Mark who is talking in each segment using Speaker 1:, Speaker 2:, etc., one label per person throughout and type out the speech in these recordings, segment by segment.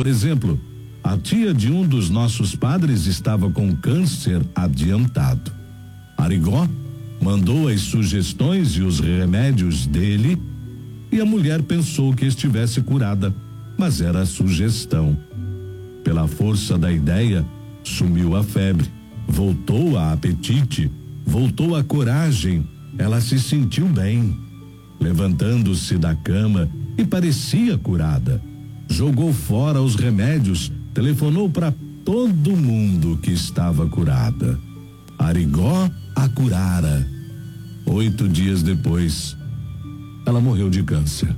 Speaker 1: Por exemplo, a tia de um dos nossos padres estava com câncer adiantado. Arigó mandou as sugestões e os remédios dele e a mulher pensou que estivesse curada, mas era sugestão. Pela força da ideia, sumiu a febre, voltou a apetite, voltou a coragem, ela se sentiu bem. Levantando-se da cama e parecia curada. Jogou fora os remédios, telefonou para todo mundo que estava curada. Arigó a curara. 8 dias depois, ela morreu de câncer.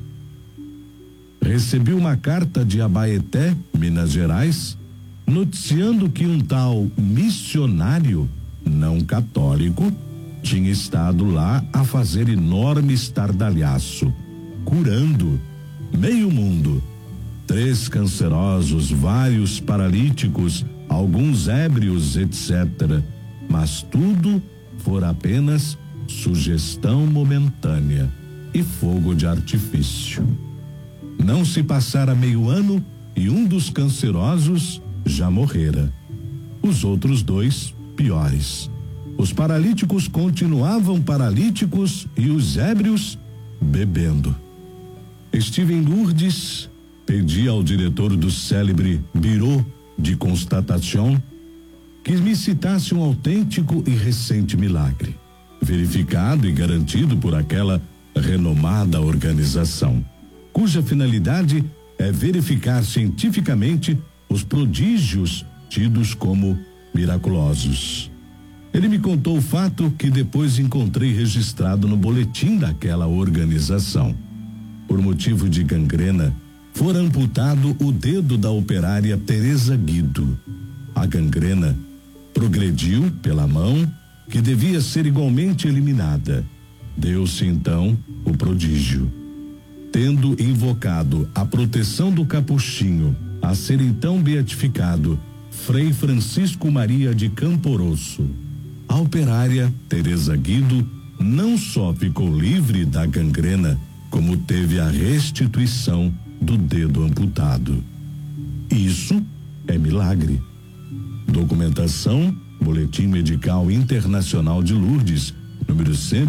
Speaker 1: Recebi uma carta de Abaeté, Minas Gerais, noticiando que um tal missionário não católico tinha estado lá a fazer enorme estardalhaço, curando meio mundo. 3 cancerosos, vários paralíticos, alguns ébrios, etc. Mas tudo fora apenas sugestão momentânea e fogo de artifício. Não se passara meio ano e um dos cancerosos já morrera. Os outros 2, piores. Os paralíticos continuavam paralíticos e os ébrios bebendo. Estive em Lourdes, pedi ao diretor do célebre Bureau de Constatation que me citasse um autêntico e recente milagre, verificado e garantido por aquela renomada organização, cuja finalidade é verificar cientificamente os prodígios tidos como miraculosos. Ele me contou o fato que depois encontrei registrado no boletim daquela organização. Por motivo de gangrena, fora amputado o dedo da operária Teresa Guido. A gangrena progrediu pela mão, que devia ser igualmente eliminada. Deu-se então o prodígio. Tendo invocado a proteção do capuchinho, a ser então beatificado Frei Francisco Maria de Camporosso, a operária Teresa Guido não só ficou livre da gangrena, como teve a restituição do dedo amputado. Isso é milagre. Documentação, Boletim Medical Internacional de Lourdes, número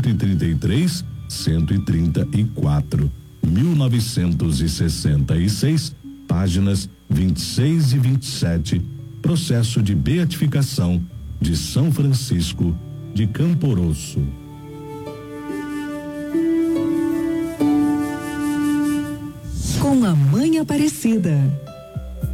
Speaker 1: 133-134, 1966, páginas 26 e 27, processo de beatificação de São Francisco de Camporosso.
Speaker 2: Com a Mãe Aparecida.